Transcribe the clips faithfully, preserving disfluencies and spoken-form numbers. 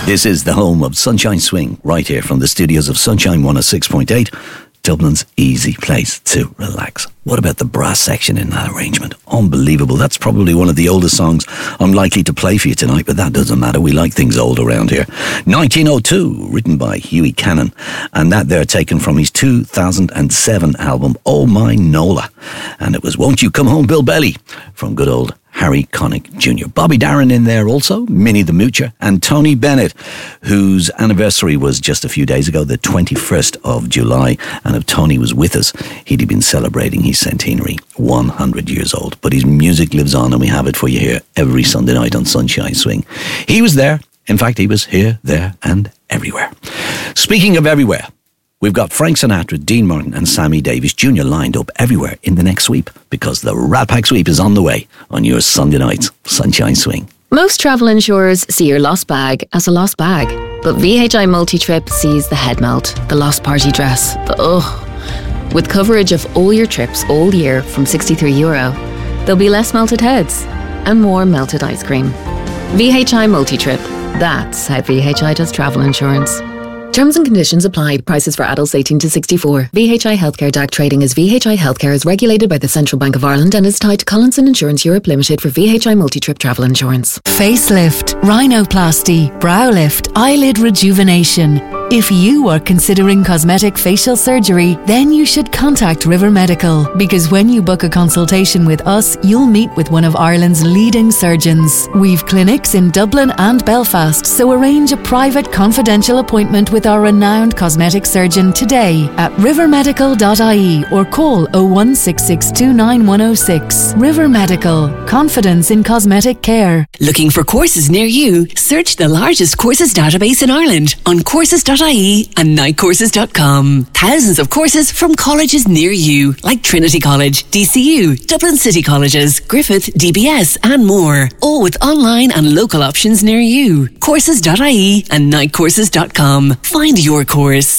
This is the home of Sunshine Swing, right here from the studios of Sunshine one oh six point eight, Dublin's easy place to relax. What about the brass section in that arrangement? Unbelievable. That's probably one of the oldest songs I'm likely to play for you tonight, but that doesn't matter. We like things old around here. nineteen oh two, written by Huey Cannon, and that there taken from his two thousand seven album, Oh My Nola. And it was Won't You Come Home, Bill Belly, from good old Harry Connick Junior Bobby Darin in there also, Minnie the Moocher, and Tony Bennett, whose anniversary was just a few days ago, the twenty-first of July. And if Tony was with us, he'd been celebrating his centenary, one hundred years old. But his music lives on, and we have it for you here every Sunday night on Sunshine Swing. He was there. In fact, he was here, there, and everywhere. Speaking of everywhere, we've got Frank Sinatra, Dean Martin and Sammy Davis Junior lined up everywhere in the next sweep, because the Rat Pack sweep is on the way on your Sunday night's Sunshine Swing. Most travel insurers see your lost bag as a lost bag, but V H I Multi-Trip sees the head melt, the lost party dress, the ugh. With coverage of all your trips all year from sixty-three euro, there'll be less melted heads and more melted ice cream. V H I Multi-Trip, that's how V H I does travel insurance. Terms and conditions apply. Prices for adults eighteen to sixty-four. V H I Healthcare D A C trading as V H I Healthcare is regulated by the Central Bank of Ireland and is tied to Collinson Insurance Europe Limited for V H I Multi-Trip travel insurance. Facelift, rhinoplasty, brow lift, eyelid rejuvenation. If you are considering cosmetic facial surgery, then you should contact River Medical, because when you book a consultation with us, you'll meet with one of Ireland's leading surgeons. We've clinics in Dublin and Belfast, so arrange a private confidential appointment with our renowned cosmetic surgeon today at river medical dot I E or call oh one six six two nine one oh six. River Medical, confidence in cosmetic care. Looking for courses near you? Search the largest courses database in Ireland on courses dot I E and night courses dot com. Thousands of courses from colleges near you, like Trinity College, D C U, Dublin City Colleges, Griffith, D B S and more. All with online and local options near you. courses dot I E and night courses dot com. Find your course.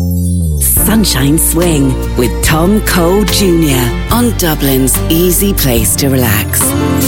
Sunshine Swing with Tom Cole Junior on Dublin's easy place to relax.